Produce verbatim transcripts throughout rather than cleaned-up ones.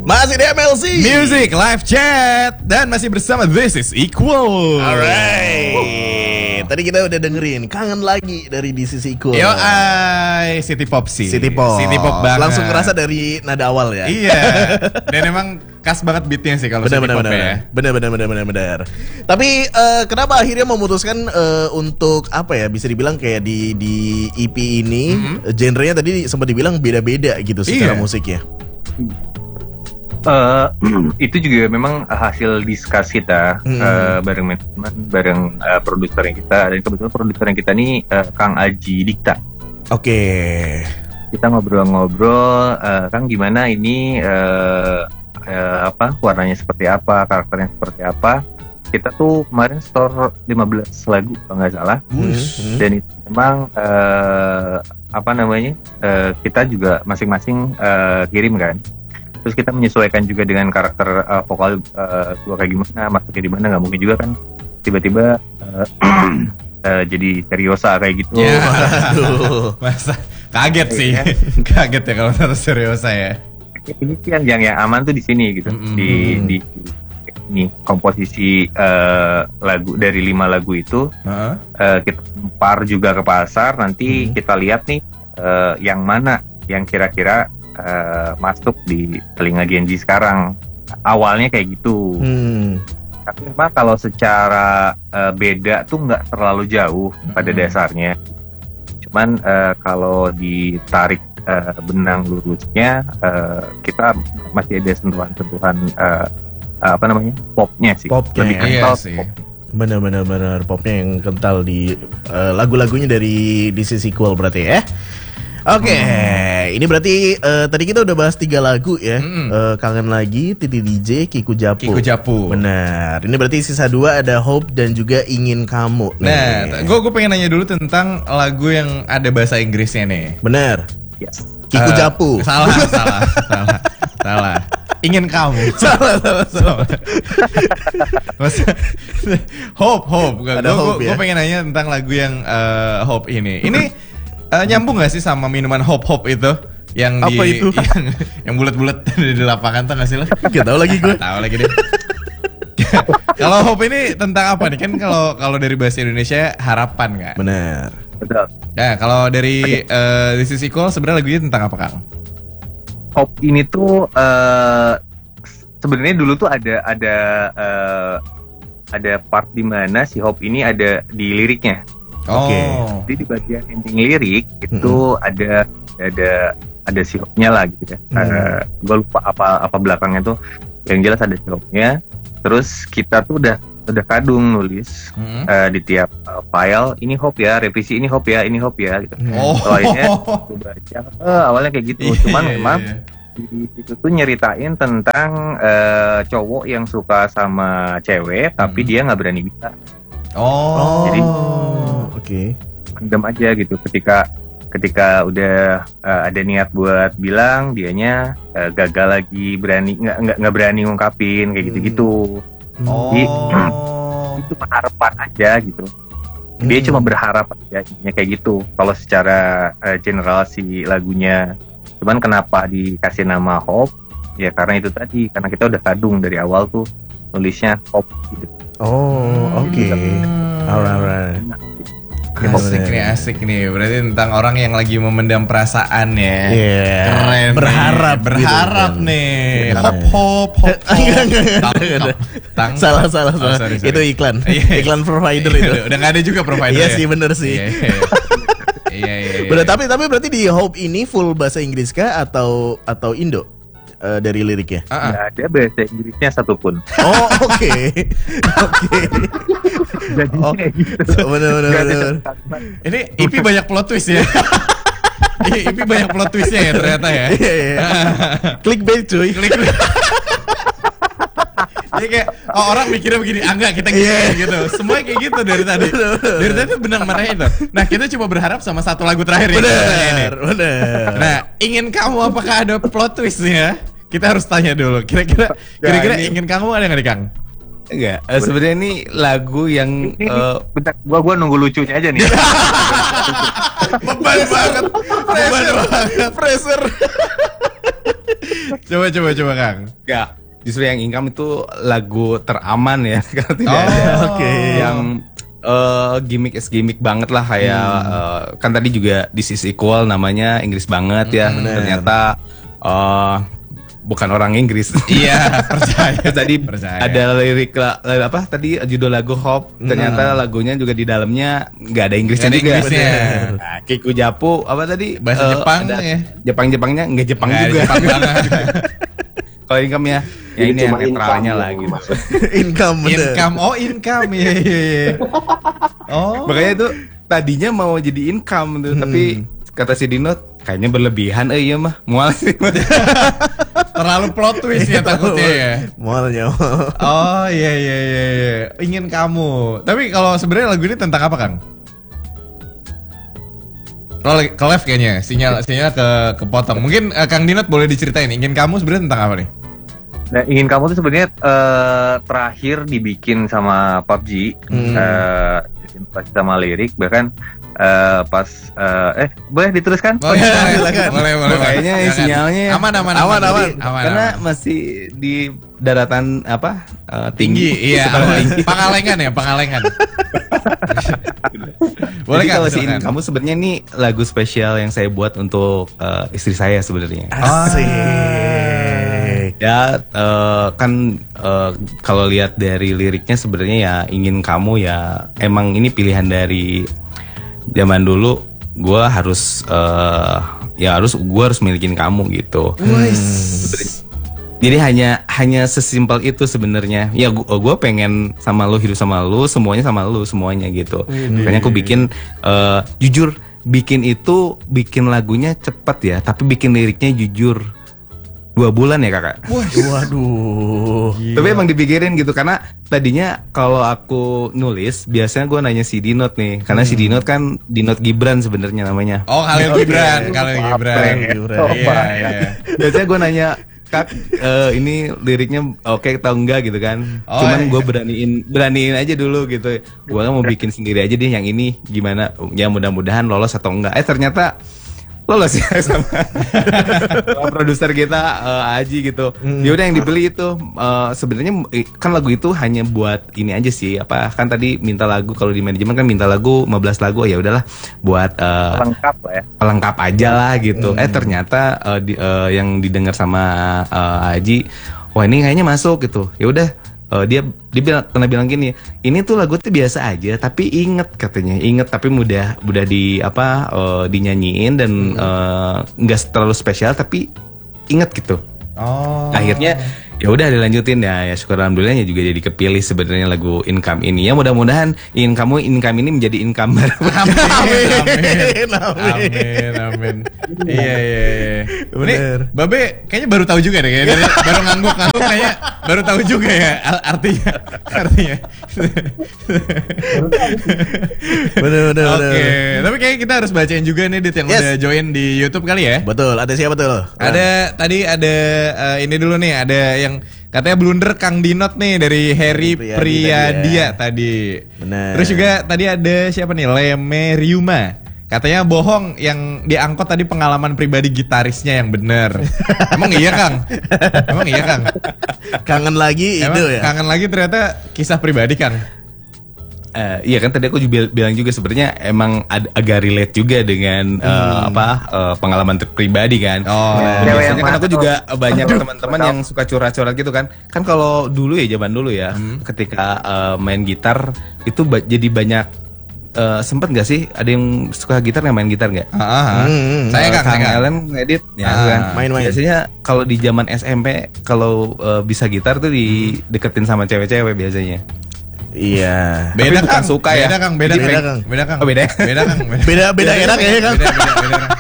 Masih di M L C Music Live Chat. Dan masih bersama This is Equal. Alright. Tadi kita udah dengerin Kangen Lagi dari This is Equal. Yo ay, City Pop sih. City Pop. City Pop banget. Langsung ngerasa dari nada awal ya. Iya. Dan emang khas banget beatnya sih kalau City Pop ya. Bener bener bener bener bener. Tapi uh, kenapa akhirnya memutuskan uh, untuk apa ya? Bisa dibilang kayak di di E P ini mm-hmm. genrenya tadi sempat dibilang beda-beda gitu secara iya. musiknya. Uh, itu juga memang hasil diskus kita mm. uh, bareng manajemen, bareng uh, produser yang kita, dan kebetulan produser yang kita nih uh, Kang Aji Dikta. Oke. Okay. Kita ngobrol-ngobrol, uh, Kang gimana ini uh, uh, apa warnanya seperti apa, karakternya seperti apa. Kita tuh kemarin store lima belas lagu kalau nggak salah, mm. dan itu memang uh, apa namanya uh, kita juga masing-masing uh, kirim kan. Terus kita menyesuaikan juga dengan karakter uh, vokal uh, gua kayak gimana, masuknya di mana, nggak mungkin juga kan tiba-tiba uh, uh, jadi seriosa kayak gitu. Ya, aduh, masa kaget sih, kaget ya kalau terus seriosa ya. Ini yang yang yang aman tuh di sini gitu, mm-hmm. di di ini komposisi uh, lagu dari lima lagu itu uh-huh. uh, kita par juga ke pasar, nanti mm-hmm. kita lihat nih uh, yang mana yang kira-kira Uh, masuk di telinga Gen Z sekarang. Awalnya kayak gitu. Hmm. Tapi memang kalau secara uh, beda tuh nggak terlalu jauh hmm. pada dasarnya. Cuman uh, kalau ditarik uh, benang lurusnya, uh, kita masih ada sentuhan-sentuhan uh, uh, apa namanya popnya sih. Popnya, lebih kental iya sih. Pop. Bener-bener bener popnya yang kental di uh, lagu-lagunya dari This is Equal berarti ya. Oke, okay. hmm. ini berarti uh, tadi kita udah bahas tiga lagu ya, hmm. uh, Kangen Lagi, Titi D J, Kiku Japu. Kiku Japu. Benar. Ini berarti sisa dua ada Hope dan juga Ingin Kamu. Nah, gue gue pengen nanya dulu tentang lagu yang ada bahasa Inggrisnya nih. Benar. Yes. Kiku uh, Japu. Salah, salah, salah, salah. Ingin Kamu. salah, salah, salah. Hope, Hope. Gue ya? pengen nanya tentang lagu yang uh, Hope ini. Ini Uh, nyambung gak sih sama minuman Hop Hop itu yang apa di itu? yang, yang bulat-bulat di lapangan tuh gak sih lo? Gak tahu lagi gue. Tahu lagi deh. Kalau Hop ini tentang apa nih? Kan kalau kalau dari bahasa Indonesia harapan nggak? Benar. Betul. Ya kalau dari uh, This is Equal sebenarnya lagunya tentang apa, Kang? Hop ini tuh uh, sebenarnya dulu tuh ada ada uh, ada part di mana si Hop ini ada di liriknya. Oke. Okay. Jadi di bagian ending lirik itu mm-hmm. ada ada ada sihopnya lah gitu ya. Mm. Uh, gue lupa apa apa belakangnya tuh. Yang jelas ada sihopnya. Terus kita tuh udah udah kadung nulis mm-hmm. uh, di tiap uh, file ini hop ya, revisi ini hop ya, ini hop ya gitu. Oh. Soalnya gue baca uh, awalnya kayak gitu. Cuman yeah, memang yeah. di situ tuh nyeritain tentang uh, cowok yang suka sama cewek mm-hmm. tapi dia nggak berani bisa. Oh. Jadi oke. Okay. Pendem aja gitu ketika ketika udah uh, ada niat buat bilang, dianya uh, gagal lagi, berani nggak nggak nggak berani ngungkapin kayak gitu-gitu. Oh. Jadi itu harapan aja gitu. Dia hmm. cuma berharap aja kayak gitu. Kalau secara uh, general si lagunya, cuman kenapa dikasih nama Hope? Ya karena itu tadi, karena kita udah kadung dari awal tuh nulisnya Hope gitu. Oh, oke. Okay. Alright. Asik nih, asik nih. Berarti tentang orang yang lagi memendam perasaan ya. Iya. Yeah. Keren. Berharap, nih. berharap gitu, nih. Bener. Hop hop hop. Salah salah salah. Oh, sorry, sorry. Itu iklan. Iklan provider itu. Udah nggak ada juga provider. Iya ya? sih, bener sih. Iya, iya. Iya, iya. Bener, tapi tapi berarti di Hope ini full bahasa Inggris kah atau atau Indo? Uh, dari liriknya? Uh-uh. Nggak ada bahasa Inggrisnya satupun. Oh oke, oke. Jadi oh, kayak gitu. Bener-bener. Ini I P banyak plot twist ya. I P banyak plot twistnya ya ternyata ya. Iya iya. Clickbait cuy. Clickbait. Jadi kayak oh, orang mikirnya begini, ah enggak kita gitu, yeah. gitu. Semua kayak gitu dari tadi. Dari tadi benang merah itu. Nah kita cuma berharap sama satu lagu terakhir bener, ini. Bener. Nah ingin kamu apakah ada plot twistnya? Kita harus tanya dulu. Kira-kira, kira-kira ingin kamu ada nggak nih Kang? Enggak. Uh, Sebenarnya ini lagu yang. Ini, uh, bentar, gua gua nunggu lucunya aja nih. Beban banget. Beban banget. Pressure. Coba coba coba Kang. Enggak. Justru yang income itu lagu teraman ya. Karena tidak Oh, ada oke. yang uh, gimmick is gimmick banget lah kayak Hmm. uh, kan tadi juga This Is Equal namanya Inggris banget ya. Hmm, Ternyata uh, bukan orang Inggris. Iya, percaya. Tadi Percaya. ada lirik la- apa tadi judul lagu Hope. Ternyata lagunya juga di dalamnya nggak ada Inggrisnya Nggak ada juga. Inggrisnya. Nah, Kiku Japu apa tadi? Bahasa Eh, Jepang ada ya. Jepang-Jepangnya nggak Jepang Nggak ada juga. Jepang banget. Kalau income ya, ya Jadi ini yang cuma netralnya income lah yang gitu. masuk. Income bener. Income, oh income, iya iya iya. Oh, Makanya itu tadinya mau jadi income tuh, tapi kata si Dino kayaknya berlebihan, eh iya mah mual sih. terlalu plot twist ya takutnya ya. Mualnya mual. Oh iya iya iya iya. Ingin kamu. Tapi kalau sebenarnya lagu ini tentang apa, Kang? Kalau ke left kayaknya, sinyal sinyal ke kepotong. Mungkin uh, Kang Dinot boleh diceritain Ingin Kamu sebenarnya tentang apa nih? Nah, Ingin Kamu tuh sebenarnya eh, terakhir dibikin sama P U B G, Hmm. eh, pas sama lirik, bahkan eh, pas eh, eh boleh diteruskan? Oh iya, boleh, silakan. boleh, boleh. Kayaknya Silakan. sinyalnya aman aman Aman, aman aman. aman. Karena aman. masih di daratan apa eh, tinggi, iya. Seberapa aman. tinggi. Pangalengan ya, Pangalengan. Boleh Jadi Kang, kalau si silakan. Ingin Kamu sebenarnya ini lagu spesial yang saya buat untuk eh, istri saya sebenarnya. Asik. Ya eh, kan eh, kalau lihat dari liriknya sebenarnya ya Ingin Kamu ya emang ini pilihan dari zaman dulu. Gue harus eh, ya harus gue harus milikin kamu gitu. Sebenarnya- Jadi hanya hanya sesimpel itu sebenarnya. Ya gua, gua pengen sama lu, hidup sama lu, semuanya sama lu, semuanya gitu. Makanya aku bikin eh, jujur bikin itu bikin lagunya cepet ya, tapi bikin liriknya jujur dua bulan ya kakak. Waduh. Tapi emang dipikirin gitu karena tadinya kalau aku nulis biasanya gue nanya si Dinot nih, karena si Dinot kan Dinot Gibran sebenarnya namanya. Oh, Khalil Gibran, Khalil Gibran. Gibran. Iya, iya. Biasanya gue nanya Kak, eh, ini liriknya oke atau enggak gitu kan? Oh, Cuman iya. gue beraniin, beraniin aja dulu gitu. Gue kan mau bikin sendiri aja deh yang ini gimana? Ya mudah-mudahan lolos atau enggak. Eh ternyata lolos ya sama, sama produser kita eh, Aji gitu. Ya udah yang dibeli itu eh, sebenarnya eh, kan lagu itu hanya buat ini aja sih. Apa kan tadi minta lagu kalau di manajemen kan minta lagu lima belas lagu, ya udahlah buat eh, Lengkap lah ya. pelengkap aja lah gitu. Eh ternyata eh, di- eh, yang didengar sama eh, Aji, wah ini kayaknya masuk gitu. Ya udah eh, dia dia bilang, pernah bilang gini, ini tuh lagu tuh biasa aja, tapi inget katanya, inget tapi mudah mudah di apa eh, dinyanyiin dan eh, nggak terlalu spesial tapi inget gitu. Oh. Akhirnya ya udah dilanjutin ya, ya syukur alhamdulillahnya juga jadi kepilih sebenarnya lagu Income ini. Ya mudah-mudahan ingin kamu income ini menjadi income baru. Amin, amin, Amin. amin, amin. Iya, iya, iya. Bener. Ini Babe kayaknya baru tahu juga deh, kayaknya dari, baru ngangguk-ngangguk kayaknya baru tahu juga ya al- artinya, artinya. Bener bener Oke, bener. tapi kayaknya kita harus bacain juga nih Dit yang Yes. udah join di YouTube kali ya. Betul, ada siapa tuh? Ada tadi ada eh, ini dulu nih, ada yang katanya blunder Kang Dinot nih dari Harry Priyadia Priyadia tadi. Bener. Terus juga tadi ada siapa nih? Leme Ryuma. Katanya bohong yang diangkut tadi pengalaman pribadi gitarisnya yang bener. Emang iya Kang? Emang iya Kang? Kangen lagi Emang itu ya. kangen lagi ternyata kisah pribadi Kang. Eh, iya kan tadi aku juga bil- bilang juga sebenarnya emang ad- agak relate juga dengan eh, apa eh, pengalaman ter- pribadi kan. Oh. Nah, Cewek biasanya yang kan mana aku tuh? juga banyak Aduh, teman-teman tahu. yang suka curhat-curhat gitu kan. Kan kalau dulu ya zaman dulu ya, ketika eh, main gitar itu ba- jadi banyak eh, sempet nggak sih ada yang suka gitar nggak main gitar nggak? Ah, ah, ah. Hmm, Saya Eh, Kang, Kang saya Kang. Ellen ngedit ya Ah, kan. main-main. Biasanya kalau di zaman S M P kalau eh, bisa gitar tuh dideketin sama cewek-cewek biasanya. Iya. Beda bukan Kang, suka ya. beda Kang, beda, Beda, beda Kang. Kang, beda Kang, Oh, beda. beda Kang, Beda beda enak ya kan? Beda, beda, beda Kang.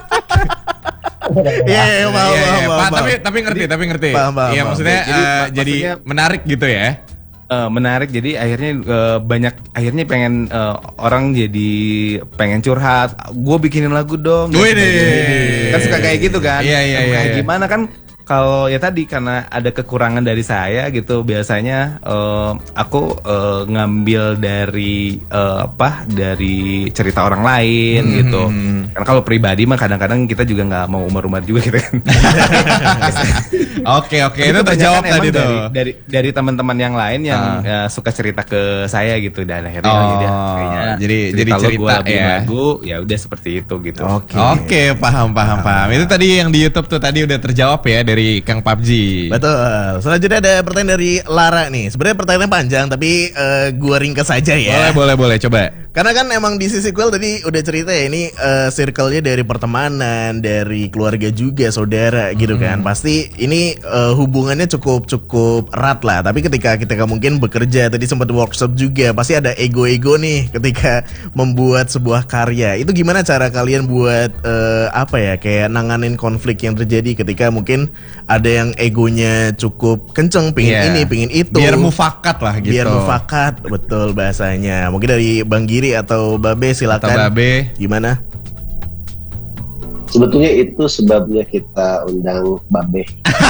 Iya, iya, paham, Iya, iya, paham, Pak, paham. tapi tapi ngerti, tapi ngerti. Paham, paham, Iya, paham. maksudnya Jadi, eh, mak- jadi maksudnya- menarik gitu ya. Eh, menarik jadi akhirnya eh, banyak akhirnya pengen eh, orang jadi pengen curhat, gue bikinin lagu dong. Wih, Gitu. deh. Kan suka kayak gitu kan. Iya, iya, Kayak iya, iya. gimana kan kalau ya tadi karena ada kekurangan dari saya gitu, biasanya uh, aku uh, ngambil dari uh, apa dari cerita orang lain hmm. gitu. Karena kalau pribadi mah kadang-kadang kita juga nggak mau umur-umur juga gitu kan. Oke oke itu terjawab tadi tuh. Dari dari, dari teman-teman yang lain yang uh. uh, suka cerita ke saya gitu, dan akhirnya oh, ya, kayaknya jadi cerita jadi cerita ya. Lagu ya udah seperti itu gitu. Oke okay. okay, paham paham paham. Itu tadi yang di YouTube tuh tadi udah terjawab ya dari Kang P U B G. Betul. Selanjutnya ada pertanyaan dari Lara nih. Sebenarnya pertanyaannya panjang tapi uh, gua ringkas saja ya. Boleh boleh boleh coba. Karena kan emang di sisi sequel tadi udah cerita ya, ini uh, circle-nya dari pertemanan, dari keluarga juga, saudara gitu kan. Hmm. Pasti ini uh, hubungannya cukup cukup erat lah. Tapi ketika kita mungkin bekerja, tadi sempat workshop juga, pasti ada ego-ego nih ketika membuat sebuah karya. Itu gimana cara kalian buat uh, apa ya, kayak nanganin konflik yang terjadi ketika mungkin ada yang egonya cukup kenceng, pingin yeah. ini, pingin itu. Biar mufakat lah gitu. Biar mufakat, betul bahasanya. Mungkin dari Bang Giri atau Babe silakan. Atau Babe gimana? Sebetulnya itu sebabnya kita undang Babe.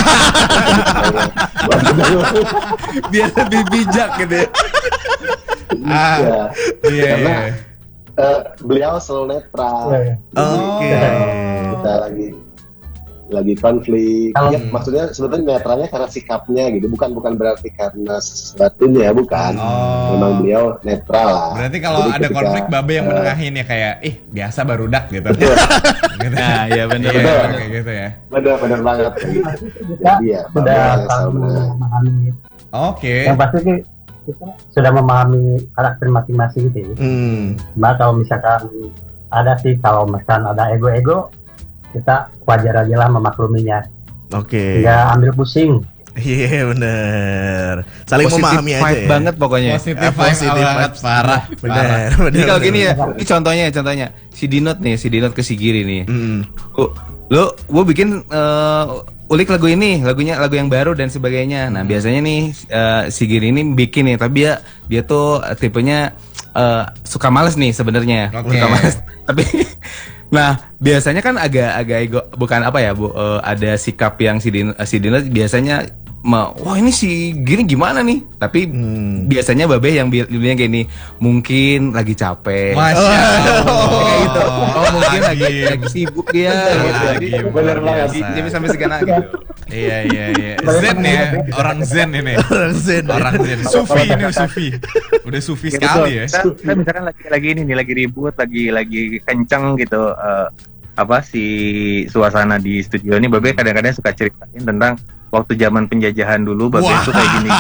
Biar lebih bijak gitu ya. Ah, iya, karena iya. Uh, beliau selalu netral. Oke. Okay. Kita lagi lagi konflik. Kalau, ya, maksudnya sebetulnya netralnya karena sikapnya gitu, bukan bukan berarti karena sesuatunya, bukan. Oh. Memang beliau netral lah. Berarti kalau Jadi ada ketika, konflik Babe yang menengahin ya kayak, ih biasa barudak gitu. gitu. Nah, iya benar ya, kayak gitu ya. Benar benar banget. Kita ya, sudah memahami. Oke. Yang pasti sih kita sudah memahami karakter masing-masing gitu. Hmm. Mbak kalau misalkan ada sih, kalau misalkan ada ego-ego, kita wajar aja lah memakluminya. Oke. Okay. Nggak ambil pusing. Iya yeah, bener. Saling positive memahami aja ya. banget pokoknya. Positif eh, positif banget, parah. Bener. Jadi kalau gini ya, ini contohnya contohnya si Dinot nih, si Dinot ke si Giri nih. Mm. Oh, lo, gue bikin uh, ulik lagu ini, lagunya lagu yang baru dan sebagainya. Nah biasanya nih uh, si Giri ini bikin nih, tapi dia dia tuh tipenya uh, suka males nih sebenarnya, okay. suka males. Tapi nah biasanya kan agak-agak ego, bukan apa ya bu, uh, ada sikap yang si Dino, si Dino biasanya ma, wah ini si Gini gimana nih, tapi hmm. biasanya Babe yang bilang kayak gini, mungkin lagi capek. Masya Allah. Oh, kayak gitu. Oh mungkin lagi, lagi sibuk dia. Gitu. Bener banget. Jadi sampai segana gitu. Iya iya iya. Zen ya, orang Zen ini. Orang Zen. Orang Zen. Sufi ini Sufi. Udah Sufi ya, sekali ya. Kita, kita misalkan lagi lagi ini nih, lagi ribut, lagi lagi kenceng gitu. Uh, apa si suasana di studio ini, Babe kadang-kadang suka ceritain tentang waktu zaman penjajahan dulu, Babe itu kayak gini.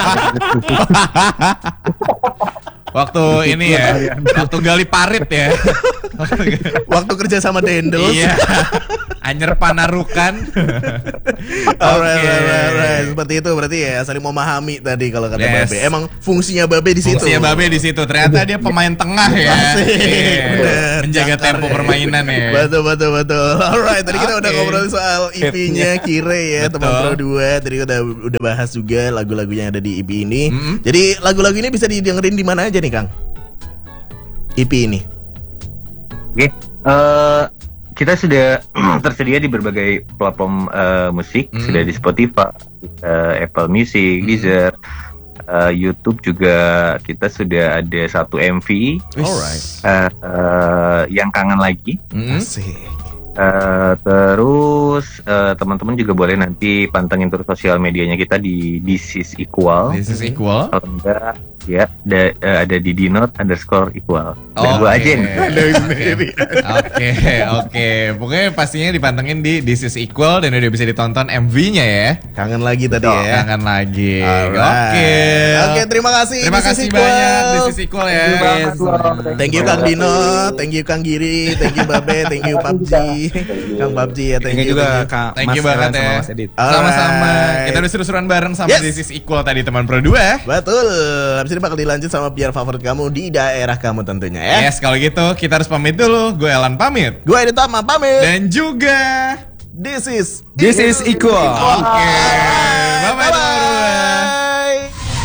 Waktu ini ya, waktu gali parit ya. Waktu kerja sama Dendels. Iya. Anyer Panarukan. Alright, okay. alright, alright. Seperti itu berarti ya, saling memahami tadi kalau kata yes. Babe. Emang fungsinya Babe di situ. Fungsinya Babe di situ. Ternyata dia pemain tengah ya. Yeah. Menjaga tempo ya. Permainan ya. Betul, betul, betul. Alright, tadi kita okay. udah ngobrol soal E P-nya Kire ya, betul. Teman Pro dua. Tadi udah udah bahas juga lagu-lagunya yang ada di E P ini. Mm-hmm. Jadi lagu-lagu ini bisa didengerin di mana aja nih, Kang? E P ini. Oke. Okay. Uh, kita sudah tersedia di berbagai platform uh, musik, mm. sudah di Spotify, uh, Apple Music, mm. Deezer, uh, YouTube juga kita sudah ada satu M V. Alright. Uh, uh, yang kangen lagi. Mm. Asik. Uh, terus uh, teman-teman juga boleh nanti pantengin terus sosial medianya kita di This is Equal. This is Equal. Kalau enggak ya da, uh, ada di dinot underscore equal. Dan okay. gua aja nih. Oke oke. Pokoknya pastinya dipantengin di This is Equal dan udah bisa ditonton M V-nya ya. Kangen lagi tadi oh, ya. Kangen lagi. Oke. Oke. Oke, terima kasih. Terima kasih banyak This is Equal ya. Yes. Thank you Kang Dino, thank you Kang Giri, thank you Babe, thank you P U B G. Kang P U B G ya, thank, thank you juga Kak. Thank you banget ya. Sama-sama. Kita udah seru-seruan bareng sama yes. This is Equal tadi teman Pro dua. Betul. Habis ini bakal dilanjut sama biar favorit kamu di daerah kamu tentunya ya. Yes, kalau gitu kita harus pamit dulu. Gue Elan pamit. Gue Edi Tama pamit. Dan juga This is This is Equal. Oke. Okay. Bye bye.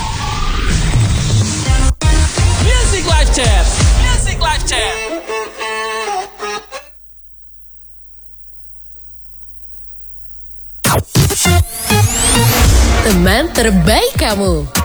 Music Live Chat. Music Live Chat. Out. teman terbaik kamu.